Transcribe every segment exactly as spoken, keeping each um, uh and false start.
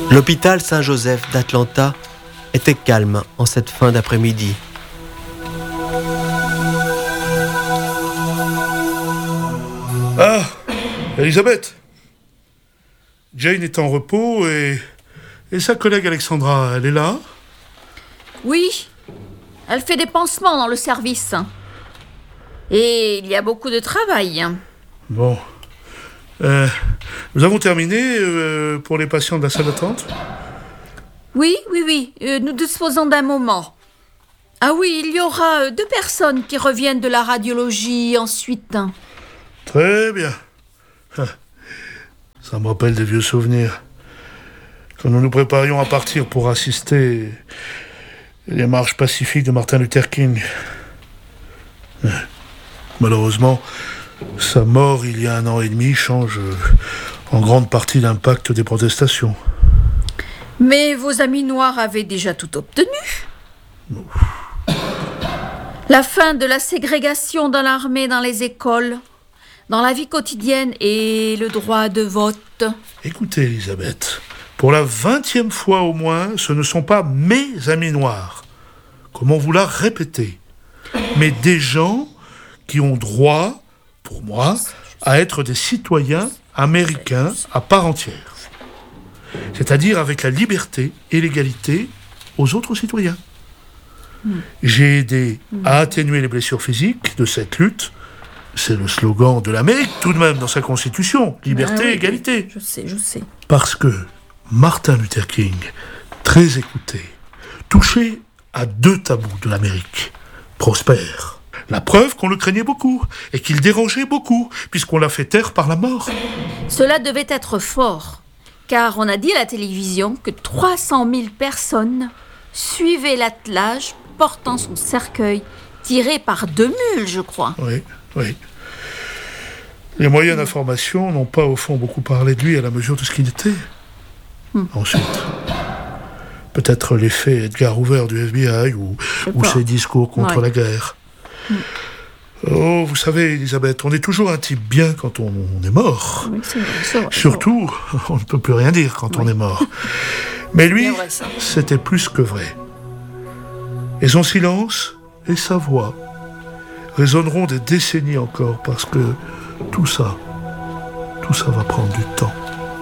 L'hôpital Saint-Joseph d'Atlanta était calme en cette fin d'après-midi. Ah, Elisabeth. Jane est en repos et, et sa collègue Alexandra, elle est là? Oui, elle fait des pansements dans le service. Et il y a beaucoup de travail. Bon. Euh, nous avons terminé euh, pour les patients de la salle d'attente? Oui, oui, oui, euh, nous disposons d'un moment. Ah oui, il y aura euh, deux personnes qui reviennent de la radiologie ensuite. Très bien. Ça me rappelle des vieux souvenirs. Quand nous nous préparions à partir pour assister les marches pacifiques de Martin Luther King. Malheureusement, sa mort il y a un an et demi change en grande partie l'impact des protestations. Mais vos amis noirs avaient déjà tout obtenu. La fin de la ségrégation dans l'armée, dans les écoles, dans la vie quotidienne et le droit de vote. Écoutez, Elisabeth, pour la vingtième fois au moins, ce ne sont pas mes amis noirs, comme on vous l'a répété, mais des gens qui ont droit, pour moi, à être des citoyens américains à part entière. C'est-à-dire avec la liberté et l'égalité aux autres citoyens. Mm. J'ai aidé mm. à atténuer les blessures physiques de cette lutte. C'est le slogan de l'Amérique, tout de même, dans sa constitution. Liberté, ah oui, égalité. Je sais, je sais. Parce que Martin Luther King, très écouté, touché à deux tabous de l'Amérique, prospère. La preuve qu'on le craignait beaucoup et qu'il dérangeait beaucoup, puisqu'on l'a fait taire par la mort. Cela devait être fort, car on a dit à la télévision que trois cent mille personnes suivaient l'attelage portant son cercueil, tiré par deux mules, je crois. Oui, oui. Les moyens mmh. d'information n'ont pas, au fond, beaucoup parlé de lui à la mesure de ce qu'il était. Mmh. Ensuite, peut-être l'effet Edgar Hoover du F B I ou, ou ses discours contre ouais. la guerre. Mmh. Oh, vous savez, Elisabeth, on est toujours un type bien quand on, on est mort. Oui, c'est vrai, c'est vrai. Surtout, on ne peut plus rien dire quand oui. on est mort. Mais lui, vrai, c'était plus que vrai. Et son silence et sa voix résonneront des décennies encore, parce que tout ça, tout ça va prendre du temps.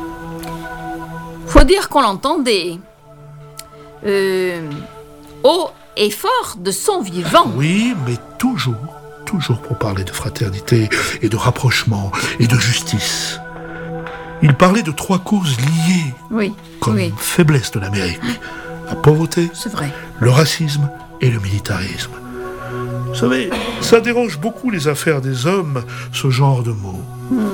Faut dire qu'on l'entendait. Euh, haut et fort de son vivant. Oui, mais toujours, toujours pour parler de fraternité et de rapprochement et de justice. Il parlait de trois causes liées oui, comme oui. faiblesse de l'Amérique. La pauvreté, c'est vrai. Le racisme et le militarisme. Vous savez, ça dérange beaucoup les affaires des hommes, ce genre de mots. Mmh.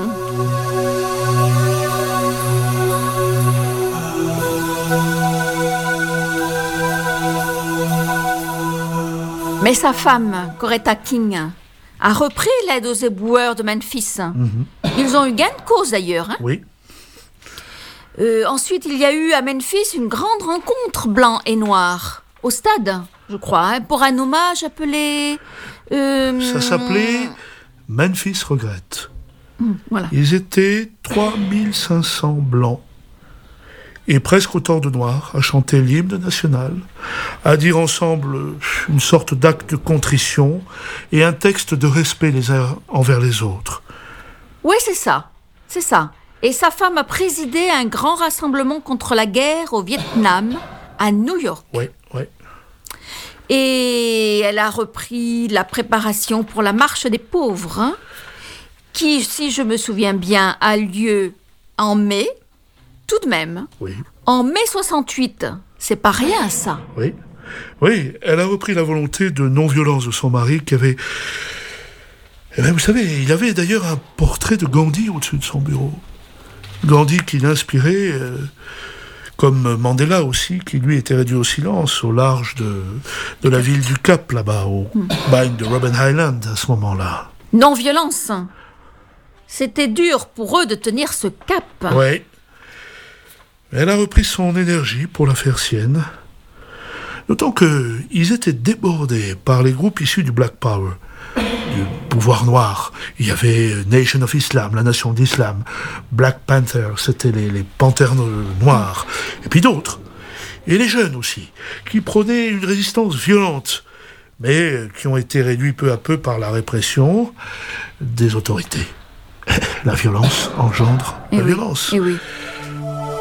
Mais sa femme, Coretta King, a repris l'aide aux éboueurs de Memphis. Mmh. Ils ont eu gain de cause d'ailleurs. Hein? Oui. Euh, ensuite, il y a eu à Memphis une grande rencontre blanc et noir, au stade, je crois, hein, pour un hommage appelé... Euh... Ça s'appelait Memphis Regrette. Mmh, voilà. Ils étaient trois mille cinq cents blancs et presque autant de noirs à chanter l'hymne national, à dire ensemble une sorte d'acte de contrition et un texte de respect les uns envers les autres. Oui, c'est ça, c'est ça. Et sa femme a présidé un grand rassemblement contre la guerre au Vietnam, à New York. Oui, oui. Et elle a repris la préparation pour la marche des pauvres, hein, qui, si je me souviens bien, a lieu en mai, tout de même. Oui. En mai soixante-huit, c'est pas rien, ça. Oui, oui. Elle a repris la volonté de non-violence de son mari qui avait... Eh bien, vous savez, il avait d'ailleurs un portrait de Gandhi au-dessus de son bureau. Gandhi qui l'inspirait, euh, comme Mandela aussi, qui lui était réduit au silence au large de, de la ville du Cap, là-bas, au mm. bagne de Robben Island, à ce moment-là. Non-violence. C'était dur pour eux de tenir ce cap. Oui. Elle a repris son énergie pour la faire sienne. D'autant qu'ils étaient débordés par les groupes issus du Black Power. du pouvoir noir. Il y avait Nation of Islam, la nation d'Islam, Black Panther, c'était les, les panthères noirs, et puis d'autres. Et les jeunes aussi, qui prônaient une résistance violente, mais qui ont été réduits peu à peu par la répression des autorités. La violence engendre et la oui, violence. Et oui.